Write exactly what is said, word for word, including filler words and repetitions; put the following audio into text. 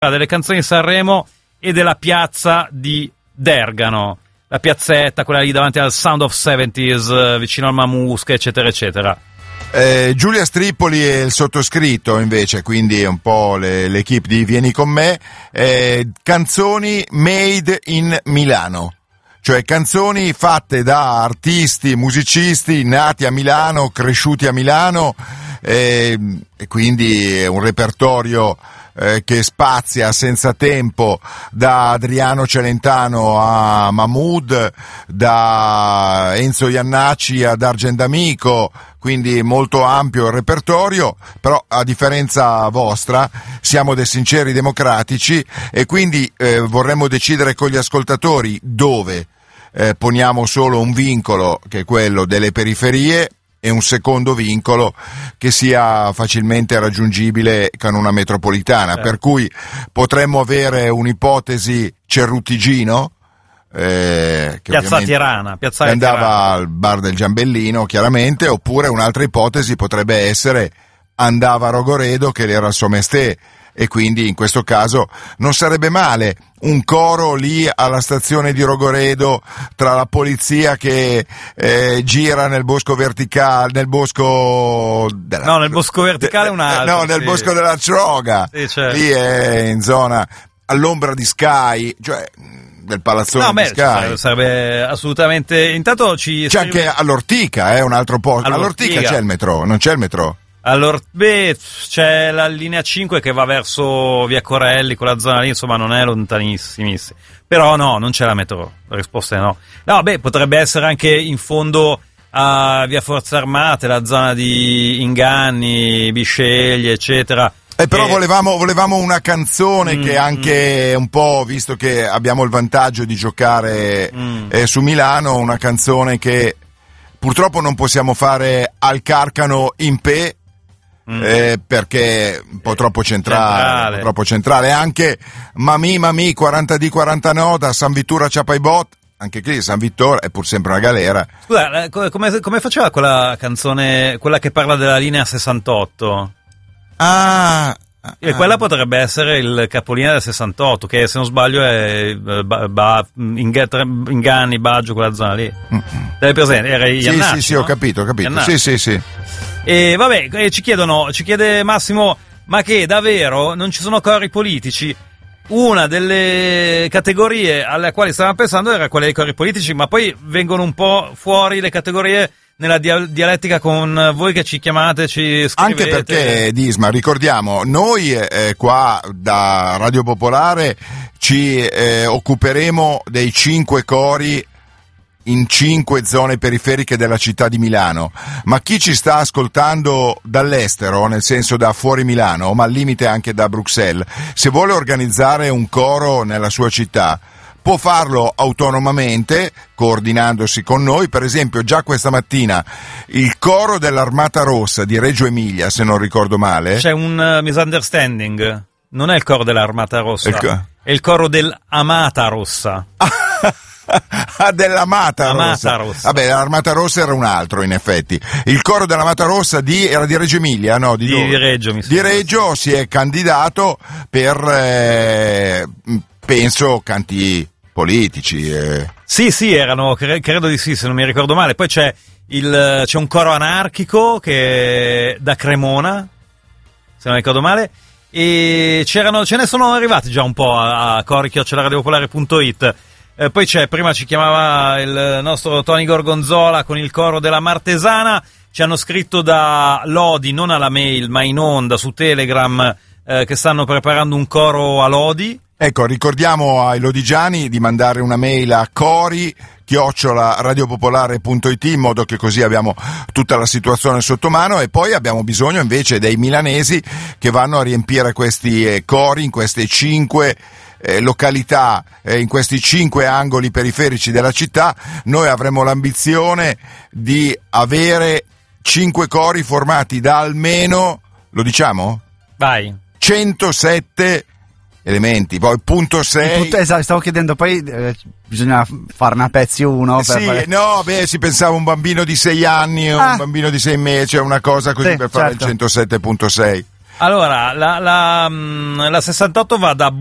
delle canzoni di Sanremo e della piazza di Dergano, la piazzetta, quella lì davanti al Sound of seventies, vicino al Mamusca, eccetera, eccetera. Eh, Giulia Stripoli e il sottoscritto invece, quindi un po' le, l'equipe di Vieni con me, eh, canzoni made in Milano, cioè canzoni fatte da artisti, musicisti nati a Milano, cresciuti a Milano, eh, e quindi è un repertorio eh, che spazia senza tempo da Adriano Celentano a Mahmood, da Enzo Iannacci ad Argendamico, quindi molto ampio il repertorio, però a differenza vostra siamo dei sinceri democratici e quindi eh, vorremmo decidere con gli ascoltatori dove eh, poniamo solo un vincolo, che è quello delle periferie, e un secondo vincolo che sia facilmente raggiungibile con una metropolitana, certo. Per cui potremmo avere un'ipotesi Cerrutigino, Eh, che Piazza Tirana, Piazza che andava Tirana. al bar del Giambellino chiaramente, oppure un'altra ipotesi potrebbe essere andava a Rogoredo, che era il Somestè, e quindi in questo caso non sarebbe male un coro lì alla stazione di Rogoredo tra la polizia che eh, gira nel bosco verticale, nel bosco della, no nel bosco verticale è un altro, no nel sì. bosco della Troga, sì, certo. Lì è in zona all'ombra di Sky, cioè del palazzone no, di beh, Sky. Sarebbe, sarebbe assolutamente. Intanto ci c'è anche all'Ortica, eh, un altro posto. All'Ortica, all'Ortica c'è il metro, non c'è il metro. Allora, beh, c'è la linea cinque che va verso via Corelli, quella zona lì, insomma, non è lontanissimissima. Però no, non c'è la metro. La risposta è no. No, beh, potrebbe essere anche in fondo a via Forze Armate, la zona di Inganni, Bisceglie, eccetera. Eh, però volevamo, volevamo una canzone mm, che anche mm. un po', visto che abbiamo il vantaggio di giocare mm. eh, su Milano, una canzone che purtroppo non possiamo fare al Carcano in Pe, mm. eh, perché è un po' troppo centrale, centrale. Un po' troppo centrale. Anche Mami Mami quaranta D quaranta No da San Vittura a Ciapaibot, anche qui San Vittore è pur sempre una galera. Scusa, come, come faceva quella canzone, quella che parla della linea sessantotto? Ah, e quella potrebbe essere il capolinea del sessantotto, che se non sbaglio è ba, ba, Inganni, Baggio, quella zona lì. Te presente? Era Iannacci, sì, sì, sì, no? ho capito, ho capito. Iannacci. Sì, sì, sì. E vabbè, e ci chiedono, ci chiede Massimo, ma che davvero non ci sono cori politici? Una delle categorie alle quali stavamo pensando era quella dei cori politici, ma poi vengono un po' fuori le categorie nella dia- dialettica con voi che ci chiamate, ci scrivete. Anche perché, Disma, ricordiamo, noi eh, qua da Radio Popolare ci eh, occuperemo dei cinque cori in cinque zone periferiche della città di Milano, ma chi ci sta ascoltando dall'estero, nel senso da fuori Milano, ma al limite anche da Bruxelles, se vuole organizzare un coro nella sua città, può farlo autonomamente, coordinandosi con noi. Per esempio, già questa mattina il coro dell'Armata Rossa di Reggio Emilia, se non ricordo male. C'è un uh, misunderstanding. Non è il coro dell'Armata Rossa, il co- è il coro dell'Amata Rossa. Ah, dell'Amata Amata Rossa. Rossa. Vabbè, l'Armata Rossa era un altro, in effetti. Il coro dell'Amata Rossa di, era di Reggio Emilia, no? Di, di, di Reggio, mi Di Reggio si è candidato per, eh, penso, canti politici. Eh. Sì, sì, erano, cre- credo di sì, se non mi ricordo male. Poi c'è, il, c'è un coro anarchico che è da Cremona, se non ricordo male, e c'erano, ce ne sono arrivati già un po' a, a cori chiocciola radiopopolare punto it. Eh, poi c'è, prima ci chiamava il nostro Tony Gorgonzola con il coro della Martesana, ci hanno scritto da Lodi, non alla mail ma in onda su Telegram, eh, che stanno preparando un coro a Lodi. Ecco, ricordiamo ai lodigiani di mandare una mail a cori chiocciola radiopopolare punto it, in modo che così abbiamo tutta la situazione sotto mano, e poi abbiamo bisogno invece dei milanesi che vanno a riempire questi eh, cori in queste cinque Eh, località, eh, in questi cinque angoli periferici della città. Noi avremo l'ambizione di avere cinque cori formati da almeno, lo diciamo? Vai. centosette elementi, poi punto sei. Punto, esatto, stavo chiedendo, poi eh, bisogna farne a pezzi uno. Per sì, fare... no, beh, si pensava un bambino di sei anni o ah. un bambino di sei mesi, cioè una cosa così, sì, per fare certo. il centosette punto sei. Allora, la, la, mm, la sessantotto va da